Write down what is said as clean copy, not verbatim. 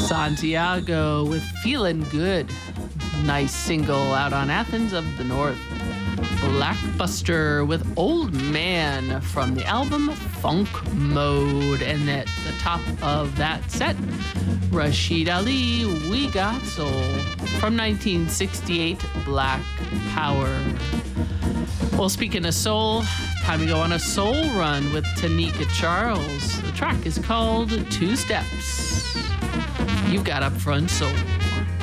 Santiago with Feelin' Good. Nice single out on Athens of the North. Blackbuster with Old Man from the album Funk Mode. And at the top of that set, Rashid Ali, We Got Soul from 1968, Black Power. Well, speaking of soul, time to go on a soul run with Tanika Charles. The track is called Two Steps. You've got Upfront Soul.